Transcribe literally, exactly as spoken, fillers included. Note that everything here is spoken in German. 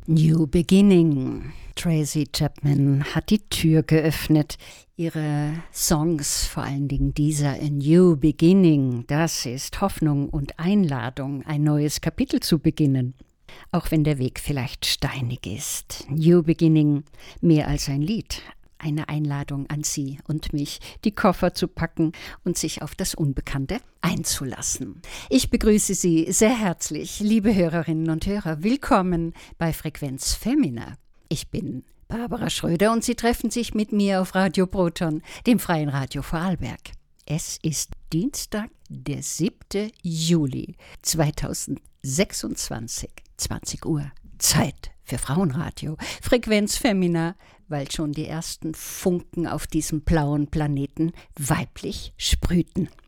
New Beginning. Tracy Chapman hat die Tür geöffnet. Ihre Songs, vor allen Dingen dieser A New Beginning, das ist Hoffnung und Einladung, ein neues Kapitel zu beginnen. Auch wenn der Weg vielleicht steinig ist. New Beginning, mehr als ein Lied. Eine Einladung an Sie und mich, die Koffer zu packen und sich auf das Unbekannte einzulassen. Ich begrüße Sie sehr herzlich, liebe Hörerinnen und Hörer. Willkommen bei Frequenz Femina. Ich bin Barbara Schröder und Sie treffen sich mit mir auf Radio Proton, dem Freien Radio Vorarlberg. Es ist Dienstag, der siebte Juli zweitausendsechsundzwanzig, zwanzig Uhr. Zeit für Frauenradio. Frequenz Femina, weil schon die ersten Funken auf diesem blauen Planeten weiblich sprühten.